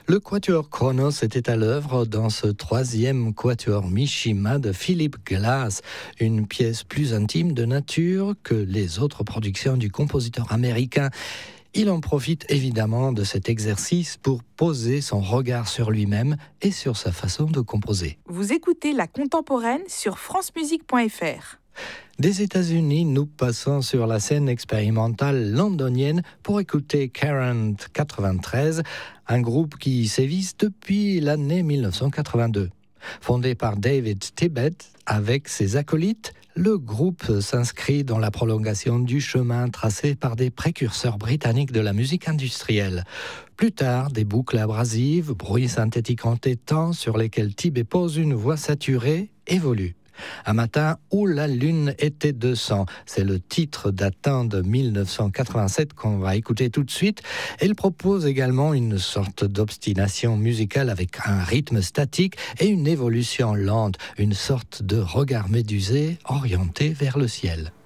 Le quatuor Kronos était à l'œuvre dans ce troisième quatuor Mishima de Philip Glass, une pièce plus intime de nature que les autres productions du compositeur américain. Il en profite évidemment de cet exercice pour poser son regard sur lui-même et sur sa façon de composer. Vous écoutez La Contemporaine sur francemusique.fr. Des États-Unis, nous passons sur la scène expérimentale londonienne pour écouter Current 93, un groupe qui sévit depuis l'année 1982. Fondé par David Tibet avec ses acolytes, le groupe s'inscrit dans la prolongation du chemin tracé par des précurseurs britanniques de la musique industrielle. Plus tard, des boucles abrasives, bruits synthétiques entêtants sur lesquels Tibet pose une voix saturée évoluent. Un matin où la lune était de sang, c'est le titre datant de 1987 qu'on va écouter tout de suite. Elle propose également une sorte d'obstination musicale avec un rythme statique et une évolution lente, une sorte de regard médusé orienté vers le ciel.